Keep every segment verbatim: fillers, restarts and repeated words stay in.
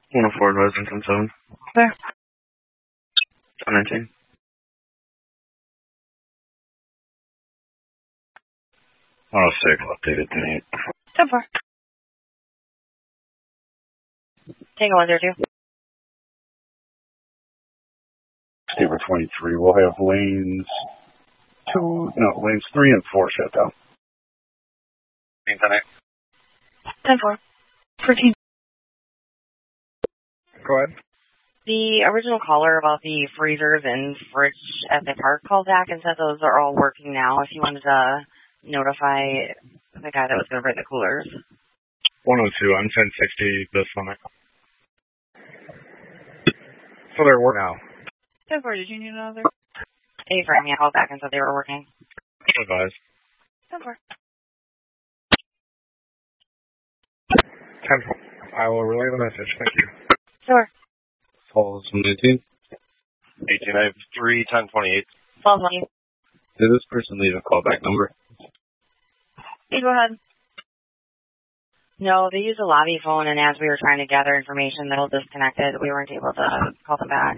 one oh four advising ten seven. There. ten nineteen. one oh six, updated ten eight. ten four. Tango one zero two. Steamer twenty-three, we'll have lanes two, no, lanes three and four shut down. ten eight. ten four. fourteen. Go ahead. The original caller about the freezers and fridge at the park called back and said those are all working now. If you wanted to notify the guy that was going to bring the coolers. one oh two, I'm ten sixty, this one. So they're working now. ten four, did you need another? A for me, I called back and said they were working. Advise. ten four. ten four. I will relay the message, thank you. Sure. Calls from eighteen. eighteen, I have three ten twenty-eight. twelve twenty. Did this person leave a callback number? Hey, go ahead. No, they used a lobby phone, and as we were trying to gather information, they were disconnected. We weren't able to call them back.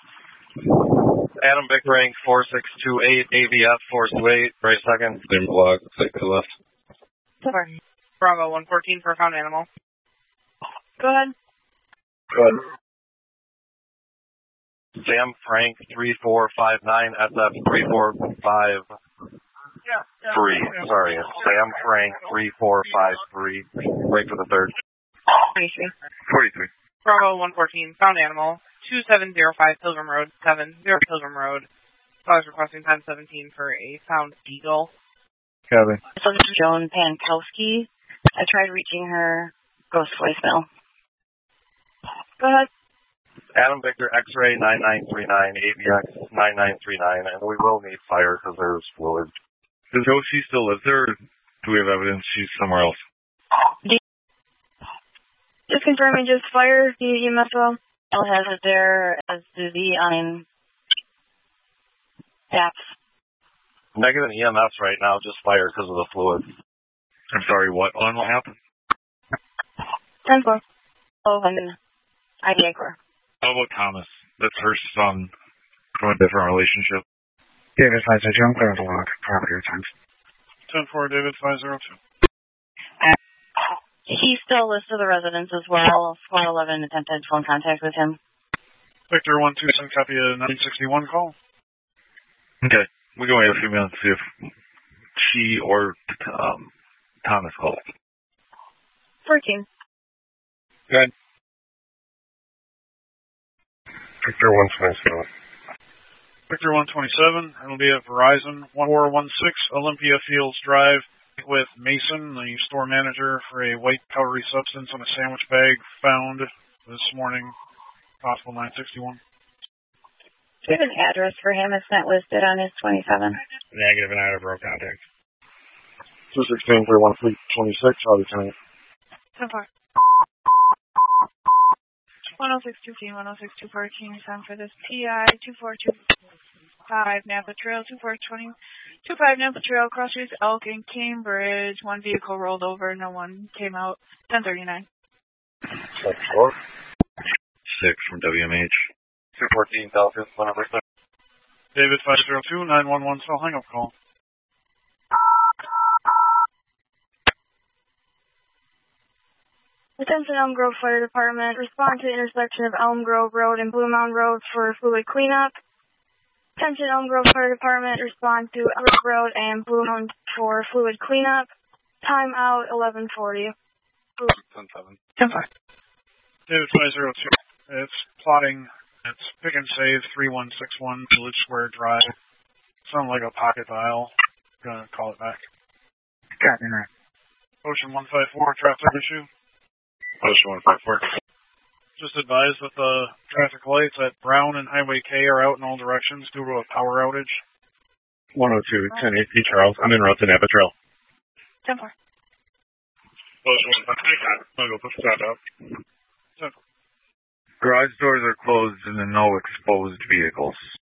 Adam Vic rank four six two eight, A V F four two eight, right second. Name blog, looks like to the left. Super. Bravo one fourteen for found animal. Go ahead. Go ahead. Sam Frank three four five nine, S F three four five Yeah. yeah three. yeah. Sorry, it's Sam Frank three four five three. Wait for the third. twenty-three. forty-three. Bravo one fourteen found animal. two seven zero five Pilgrim Road, seven zero Pilgrim Road. I was requesting ten seventeen for a found eagle. Kevin. So this is Joan Pankowski. I tried reaching her ghost voicemail. Go ahead. Adam Victor X-ray nine nine three nine, A V X nine nine three nine, and we will need fire because there's fluid. Does Josie still live there, or do we have evidence she's somewhere else? Just confirming, just fire the E M S well. I'll have it there as do the um, taps. Negative E M S right now, just fire because of the fluid. I'm sorry, what on what happened? ten four. Oh, and I D A core. How about Thomas? That's her son from a different relationship. David five zero two, clear the log. Property returns. ten four David five zero two. Uh, he still listed the residence as well. four eleven attempted phone contact with him. Victor one two seven copy a nine sixty-one call. Okay. We can wait a few minutes to see if she or um, Thomas called. fourteen. Good. Victor one twenty-seven. Victor one twenty-seven, it'll be at Verizon one four one six Olympia Fields Drive with Mason, the store manager, for a white powdery substance on a sandwich bag found this morning, possible nine sixty-one. Do you have an address for him? It's not listed on his twenty-seven. Negative and out of row contact. two sixteen three one three twenty-six, I'll be turning. ten four. one oh six two fifteen, one oh six two fourteen, found for this T I two four two five Napa Trail, two four two two five Napa Trail, Cross Streets, Elk, and Cambridge. One vehicle rolled over, no one came out. ten thirty-nine. Six four. Six from W M H. two fourteen, Delta, one number six. David five zero two, nine one one, cell hang-up call. Attention Elm Grove Fire Department. Respond to the intersection of Elm Grove Road and Blue Mountain Road for fluid cleanup. Attention Elm Grove Fire Department. Respond to Elm Grove Road and Blue Mountain for fluid cleanup. Time out eleven forty. ten seven. ten four. David five zero two. It's plotting. It's pick and save three one six one Village Square Drive. Sounds like a pocket dial. Gonna call it back. Copy that. Ocean one five four, traffic issue. Ocean one five four. Just advise that the traffic lights at Brown and Highway K are out in all directions due to a power outage. one oh two, ten eighty, Charles. I'm in route to Napa Trail. ten four. Ocean one five four. I'll go put that up. ten four. Garage doors are closed and there are no exposed vehicles.